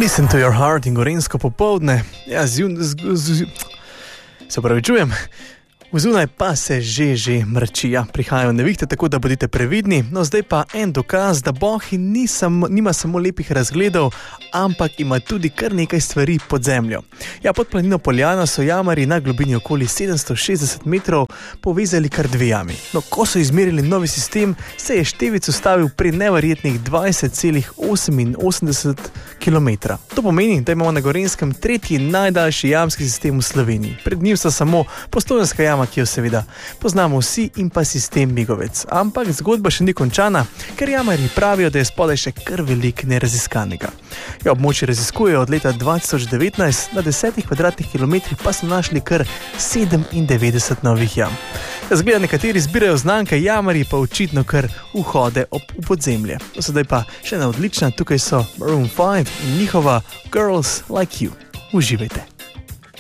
Listen to your heart in gorenjsko popoldne. Ja, se opravičujem. Vzunaj pa se že mrači, prihajajo nevihte, tako da bodite previdni. No, zdaj pa en dokaz, da Bohi nima samo lepih razgledov, ampak ima tudi kar nekaj stvari pod zemljo. Ja, pod planino Poljana so jamarji na globini okoli 760 metrov povezali kar dve jami. No, ko so izmerili novi sistem, se je števec ustavil pri neverjetnih 20,88 km. To pomeni, da imamo na Gorenjskem tretji najdaljši jamski sistem v Sloveniji. Pred njim sta samo Postojnska jama, ki jo seveda poznamo vsi, in pa sistem Migovec. Ampak zgodba še ni končana, ker jamarji pravijo, da je spodaj še kar veliko neraziskanega. Ja, območje raziskujejo od leta 2019, na 10 kvadratnih kilometrih pa so našli kar 97 novih jam. Zgleda, nekateri zbirajo znamke, jamarji pa očitno kar vhode v podzemlje. Sedaj pa še ena odlična, tukaj so Maroon 5 in njihova Girls Like You. Uživajte.